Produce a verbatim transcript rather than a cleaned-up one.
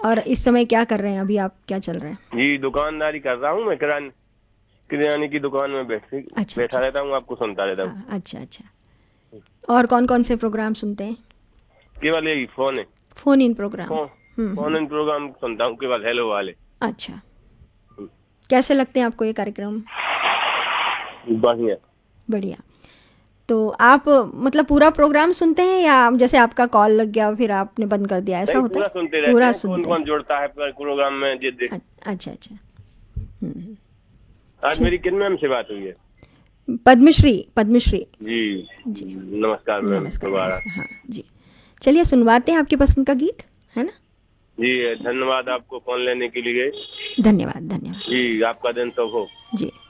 और इस समय क्या कर रहे हैं अभी आप, क्या चल रहा है? जी दुकानदारी कर रहा हूँ मैं, किराने किराने की दुकान में बैठ अच्छा बैठा अच्छा। रहता हूँ, आपको सुनता रहता हूँ। हाँ, अच्छा अच्छा। और कौन कौन से प्रोग्राम सुनते हैं? केवल यही फोन है, phone in programme. Phone hmm phone hmm. In programme सुनता हूँ, केवल हेलो वाले। अच्छा, कैसे लगते हैं आपको ये कार्यक्रम? बढ़िया। बढ़िया। तो आप मतलब पूरा प्रोग्राम सुनते हैं या जैसे आपका कॉल लग गया फिर आपने बंद कर दिया, ऐसा नहीं, होता है? पूरा सुनते रहते पूरा हैं, कौन सुनते हैं। कौन जुड़ता है प्रोग्राम में ये देख। अ- अच्छा अच्छा। हम्म। आज अच्छा। मेरी किन मैम से बात हुई है? पद्मश्री, पद्मश्री। जी जी। नमस्कार मैम नमस्कार दोबारा। नमस्कार। हाँ जी। चलिए सुनवाते हैं आपकी पसंद का गीत, है ना? जी धन्यवाद आपको फोन लेने के लिए। धन्यवाद धन्यवाद। जी आपका दिन शुभ हो। जी।